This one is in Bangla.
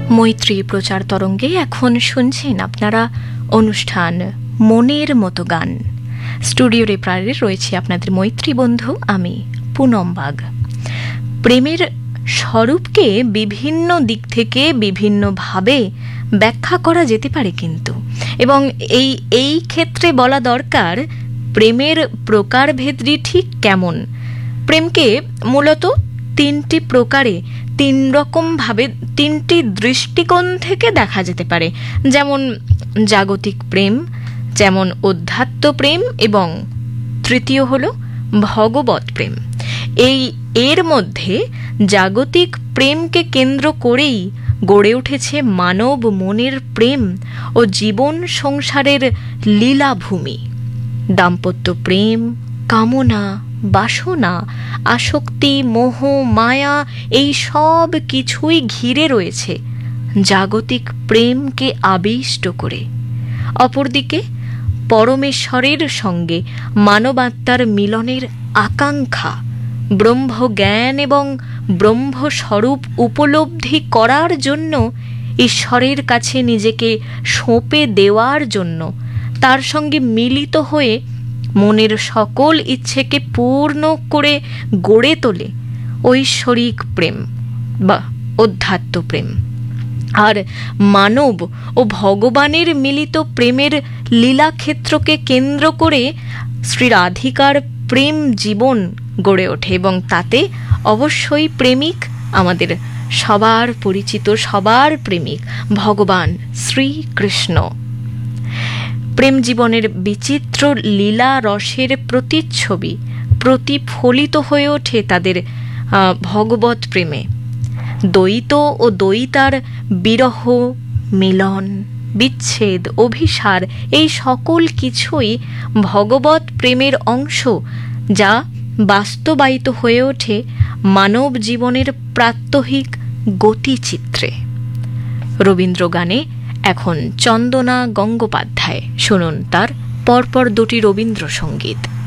মৈত্রী প্রচার তরঙ্গে এখন শুনছেন আপনারা অনুষ্ঠান মনের মতো গান। স্টুডিওর প্রায় রয়েছে আপনাদের মৈত্রী বন্ধু, আমি পুনম বাগ। প্রেমের স্বরূপকে বিভিন্ন দিক থেকে বিভিন্নভাবে ব্যাখ্যা করা যেতে পারে কিন্তু, এবং এই ক্ষেত্রে বলা দরকার প্রেমের প্রকারভেদটি ঠিক কেমন। প্রেমকে মূলত তিনটি প্রকারে, তিন রকমভাবে, তিনটি দৃষ্টিকোণ থেকে দেখা যেতে পারে। যেমন জাগতিক প্রেম, যেমন অধ্যাত্ম প্রেম, এবং তৃতীয় হল ভগবত প্রেম। এর মধ্যে জাগতিক প্রেমকে কেন্দ্র করেই গড়ে উঠেছে মানব মনের প্রেম ও জীবন সংসারের লীলাভূমি। দাম্পত্য প্রেম, কামনা, বাসনা, আসক্তি, মোহ, মায়া, এই সব কিছুই ঘিরে রয়েছে জাগতিক প্রেমকে আবিষ্ট করে। অপরদিকে পরমেশ্বরের সঙ্গে মানবাত্মার মিলনের আকাঙ্ক্ষা, ব্রহ্মজ্ঞান এবং ব্রহ্মস্বরূপ উপলব্ধি করার জন্য, ঈশ্বরের কাছে নিজেকে সঁপে দেওয়ার জন্য, তার সঙ্গে মিলিত হয়ে মনের সকল ইচ্ছেকে পূর্ণ করে গড়ে তোলে ঐশ্বরিক প্রেম বা অধ্যাত্ম প্রেম। আর মানব ও ভগবানের মিলিত প্রেমের লীলাক্ষেত্রকে কেন্দ্র করে শ্রী রাধিকার প্রেম জীবন গড়ে ওঠে, এবং তাতে অবশ্যই প্রেমিক আমাদের সবার পরিচিত, সবার প্রেমিক ভগবান শ্রীকৃষ্ণ। প্রেম জীবনের বিচিত্র লীলা রসের প্রতিচ্ছবি প্রতিফলিত হয়ে ওঠে তাদের ভগবত প্রেমে। দ্বৈত ও দ্বৈতার বিরহ, মিলন, বিচ্ছেদ, অভিসার, এই সকল কিছুই ভগবত প্রেমের অংশ, যা বাস্তবায়িত হয়ে ওঠে মানব জীবনের প্রাত্যহিক গতিচিত্রে। রবীন্দ্র গানে এখন চন্দনা গঙ্গোপাধ্যায়, শুনুন তার পরপর দুটি রবীন্দ্রসঙ্গীত।